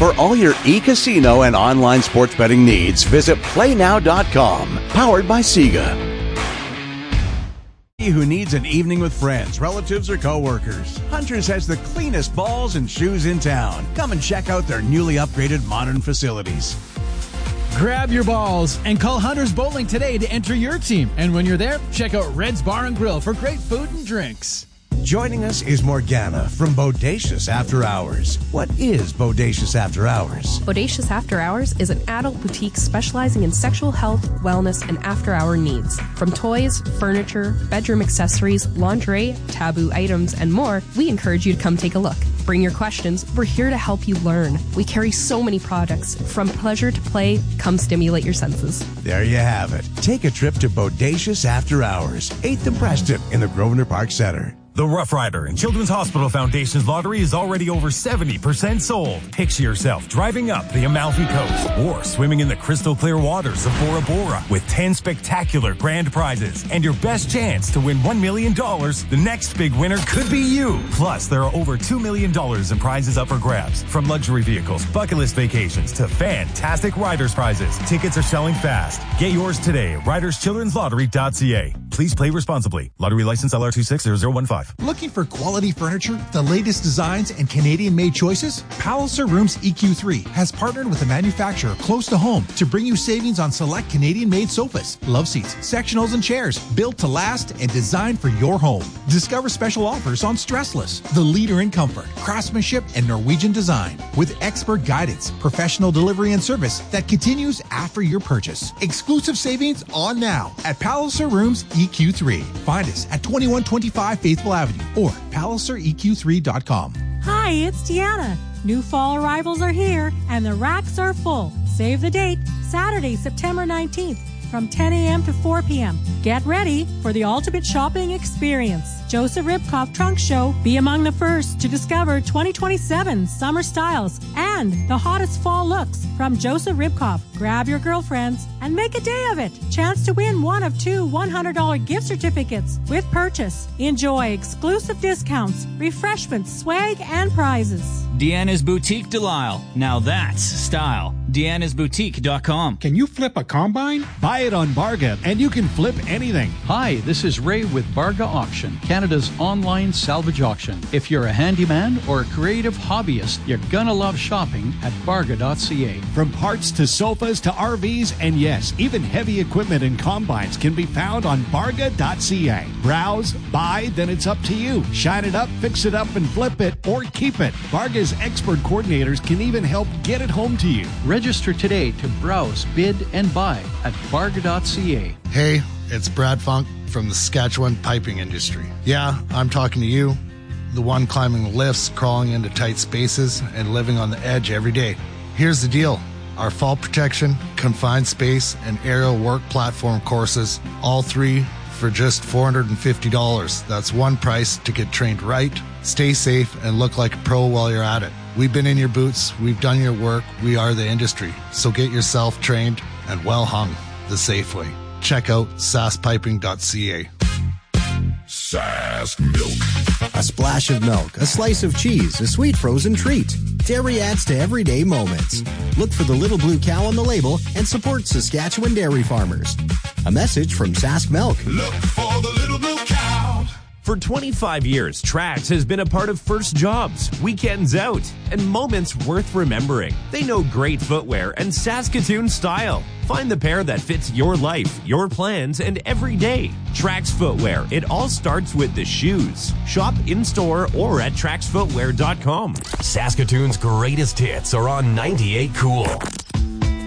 For all your e-casino and online sports betting needs, visit PlayNow.com. Powered by Sega. Who needs an evening with friends, relatives, or coworkers? Hunters has the cleanest balls and shoes in town. Come and check out their newly upgraded modern facilities. Grab your balls and call Hunters Bowling today to enter your team. And when you're there, check out Red's Bar and Grill for great food and drinks. Joining us is Morgana from Bodacious After Hours. What is Bodacious After Hours? Bodacious After Hours is an adult boutique specializing in sexual health, wellness, and after-hour needs. From toys, furniture, bedroom accessories, lingerie, taboo items, and more, we encourage you to come take a look. Bring your questions. We're here to help you learn. We carry so many products. From pleasure to play, come stimulate your senses. There you have it. Take a trip to Bodacious After Hours, 8th and Preston in the Grosvenor Park Centre. The Rough Rider and Children's Hospital Foundation's lottery is already over 70% sold. Picture yourself driving up the Amalfi Coast or swimming in the crystal clear waters of Bora Bora with 10 spectacular grand prizes and your best chance to win $1 million. The next big winner could be you. Plus, there are over $2 million in prizes up for grabs, from luxury vehicles, bucket list vacations to fantastic riders prizes. Tickets are selling fast. Get yours today at riderschildrenslottery.ca. Please play responsibly. Lottery license LR260015. Looking for quality furniture, the latest designs, and Canadian-made choices? Palliser Rooms EQ3 has partnered with a manufacturer close to home to bring you savings on select Canadian-made sofas, love seats, sectionals, and chairs built to last and designed for your home. Discover special offers on Stressless, the leader in comfort, craftsmanship, and Norwegian design, with expert guidance, professional delivery, and service that continues after your purchase. Exclusive savings on now at Palliser Rooms EQ3. Find us at 2125 Faithful Avenue or PalliserEQ3.com. Hi, it's Deanna. New fall arrivals are here and the racks are full. Save the date, Saturday, September 19th from 10 a.m. to 4 p.m. Get ready for the ultimate shopping experience. Joseph Ribkoff Trunk Show. Be among the first to discover 2027 summer styles and the hottest fall looks from Joseph Ribkoff. Grab your girlfriends and make a day of it. Chance to win one of two $100 gift certificates with purchase. Enjoy exclusive discounts, refreshments, swag, and prizes. Deanna's Boutique Delisle. Now that's style. Deanna'sBoutique.com. Can you flip a combine? Buy it on Barga, and you can flip anything. Hi, this is Ray with Barga Auction, Canada's online salvage auction. If you're a handyman or a creative hobbyist, you're gonna love shopping at Barga.ca. From parts to sofas to RVs, and yes, even heavy equipment and combines can be found on Barga.ca. Browse, buy, then it's up to you. Shine it up, fix it up, and flip it, or keep it. Barga's expert coordinators can even help get it home to you. Register today to browse, bid, and buy at Barga.ca. Hey, it's Brad Funk from the Saskatchewan piping industry. Yeah, I'm talking to you, the one climbing lifts, crawling into tight spaces, and living on the edge every day. Here's the deal. Our fall protection, confined space, and aerial work platform courses, all three for just $450. That's one price to get trained right, stay safe, and look like a pro while you're at it. We've been in your boots, we've done your work, we are the industry. So get yourself trained and well hung the safe way. Check out saspiping.ca. Sask Milk. A splash of milk, a slice of cheese, a sweet frozen treat. Dairy adds to everyday moments. Look for the little blue cow on the label and support Saskatchewan dairy farmers. A message from Sask Milk. Look for the little blue cow. For 25 years, Trax has been a part of first jobs, weekends out, and moments worth remembering. They know great footwear and Saskatoon style. Find the pair that fits your life, your plans, and every day. Trax Footwear. It all starts with the shoes. Shop in-store or at traxfootwear.com. Saskatoon's greatest hits are on 98 Cool.